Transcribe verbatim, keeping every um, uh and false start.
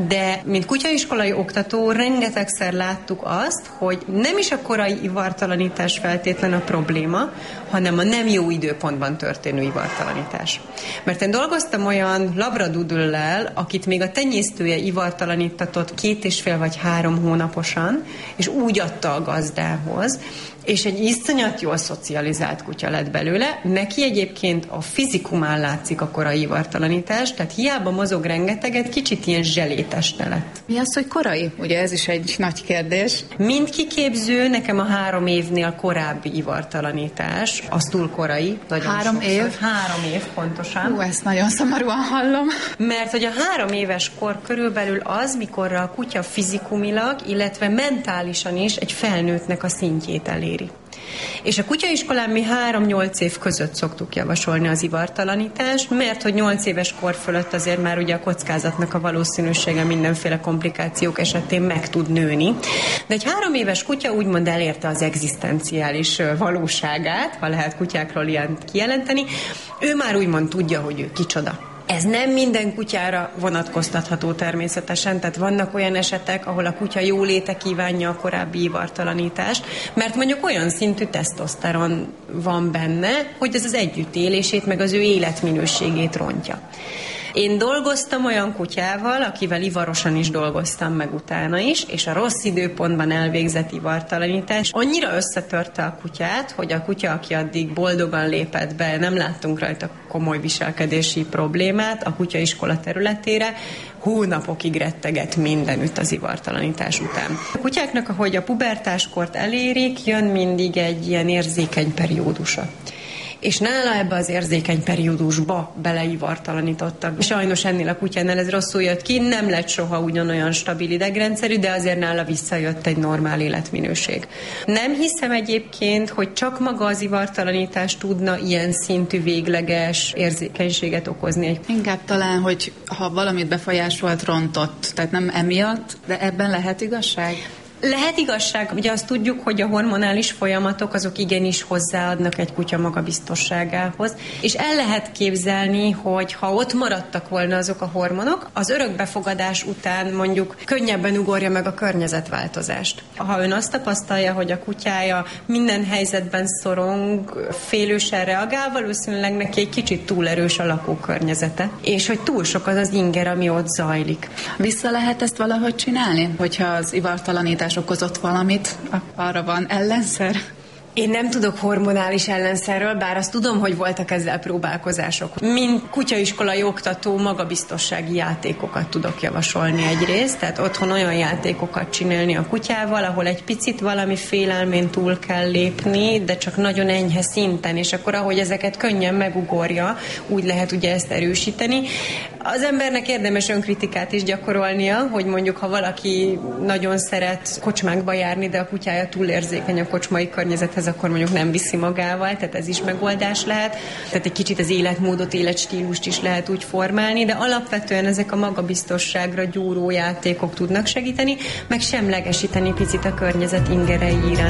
De mint kutyaiskolai oktató rengetegszer láttuk azt, hogy nem is a korai ivartalanítás feltétlen a probléma, hanem a nem jó időpontban történő ivartalanítás. Mert én dolgoztam olyan labradoodle-lel, akit még a tenyésztője ivartalanítatott két és fél vagy három hónaposan, és úgy adta a gazdához, és egy iszonyat jól szocializált kutya lett belőle. Neki egyébként a fizikumán látszik a korai ivartalanítás, tehát hiába mozog rengeteget, kicsit ilyen zselétesne lett. Mi az, hogy korai? Ugye ez is egy nagy kérdés. Mint kiképző, nekem a három évnél korábbi ivartalanítás, az túl korai. Három sokszor. év? Három év, pontosan. Hú, ezt nagyon szomorúan hallom. Mert hogy a három éves kor körülbelül az, mikor a kutya fizikumilag, illetve mentálisan is egy felnőttnek a szintjét eléri. És a kutyaiskolán mi három-nyolc év között szoktuk javasolni az ivartalanítást, mert hogy nyolc éves kor fölött azért már ugye a kockázatnak a valószínűsége mindenféle komplikációk esetén meg tud nőni. De egy három éves kutya úgymond elérte az egzisztenciális valóságát, ha lehet kutyákról ilyen kijelenteni, ő már úgymond tudja, hogy ő kicsoda. Ez nem minden kutyára vonatkoztatható természetesen, tehát vannak olyan esetek, ahol a kutya jóléte kívánja a korábbi ivartalanítást, mert mondjuk olyan szintű tesztoszteron van benne, hogy ez az együttélését, meg az ő életminőségét rontja. Én dolgoztam olyan kutyával, akivel ivarosan is dolgoztam meg utána is, és a rossz időpontban elvégzett ivartalanítás annyira összetörte a kutyát, hogy a kutya, aki addig boldogan lépett be, nem láttunk rajta komoly viselkedési problémát a kutyaiskola területére, hónapokig retteget mindenütt az ivartalanítás után. A kutyáknak, ahogy a pubertáskort elérik, jön mindig egy ilyen érzékeny periódusa. És nála ebbe az érzékeny periódusba beleivartalanítottak. Sajnos ennél a kutyánál ez rosszul jött ki, nem lett soha ugyanolyan stabil idegrendszerű, de azért nála visszajött egy normál életminőség. Nem hiszem egyébként, hogy csak maga az ivartalanítás tudna ilyen szintű végleges érzékenységet okozni. Egy... Inkább talán, hogy ha valamit befolyásolt, rontott, tehát nem emiatt, de ebben lehet igazság? Lehet igazság, ugye azt tudjuk, hogy a hormonális folyamatok azok igenis hozzáadnak egy kutya magabiztosságához, és el lehet képzelni, hogy ha ott maradtak volna azok a hormonok, az örökbefogadás után mondjuk könnyebben ugorja meg a környezetváltozást. Ha ön azt tapasztalja, hogy a kutyája minden helyzetben szorong, félősen reagál, valószínűleg neki egy kicsit túl erős a lakókörnyezete, és hogy túl sok az az inger, ami ott zajlik. Vissza lehet ezt valahogy csinálni, hogyha az ivartalanítás okozott valamit, arra van ellenszer? Én nem tudok hormonális ellenszerről, bár azt tudom, hogy voltak ezzel próbálkozások. Mint kutyaiskolai oktató magabiztossági játékokat tudok javasolni egyrészt, tehát otthon olyan játékokat csinálni a kutyával, ahol egy picit valami félelmén túl kell lépni, de csak nagyon enyhe szinten, és akkor ahogy ezeket könnyen megugorja, úgy lehet ugye ezt erősíteni. Az embernek érdemes önkritikát is gyakorolnia, hogy mondjuk ha valaki nagyon szeret kocsmákba járni, de a kutyája túl érzékeny a kocsmai környezethez, akkor mondjuk nem viszi magával, tehát ez is megoldás lehet. Tehát egy kicsit az életmódot, életstílust is lehet úgy formálni, de alapvetően ezek a magabiztosságra gyúró játékok tudnak segíteni, meg semlegesíteni picit a környezet ingerei iránt.